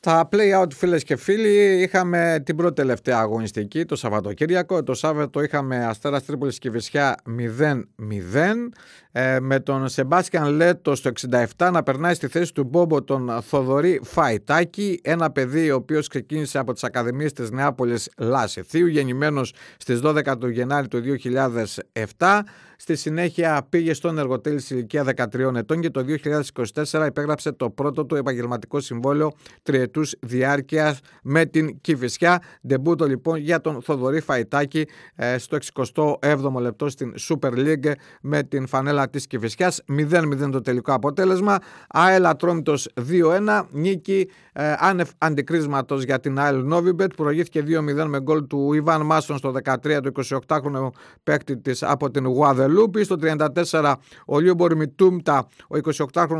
Στα play-out, φίλες και φίλοι, είχαμε την πρώτη τελευταία αγωνιστική το Σαββατοκύριακο. Το Σάββατο είχαμε Αστέρας Τρίπολης Κηφισιά 0-0, με τον Σεμπάστιαν Λέτο στο 67 να περνάει στη θέση του Μπόμπο τον Θοδωρή Φαϊτάκη, ένα παιδί ο οποίος ξεκίνησε από τις Ακαδημίες της Νεάπολης Λάσιθίου, γεννημένος στις 12 του Γενάρη του 2007. Στη συνέχεια πήγε στον Εργοτέλη σε ηλικία 13 ετών και το 2024 υπέγραψε το πρώτο του επαγγελματικό συμβόλαιο τριετούς διάρκειας με την Κηφισιά. Ντεμπούτο λοιπόν για τον Θοδωρή Φαϊτάκη στο 67ο λεπτό στην Super League με την φανέλα της Κηφισιάς. 0-0 το τελικό αποτέλεσμα. ΑΕΛ Ατρόμητος 2-1, νίκη άνευ αντικρίσματος για την ΑΕΛ Νόβιμπετ. Προηγήθηκε 2-0 με γκολ του Ιβάν Μάσον στο 13 του 28χρονου παίκτη της από την Γουαδελούπη. Στο 34 ο Λιούμπορ Μιτούμτα, ο 28χρονος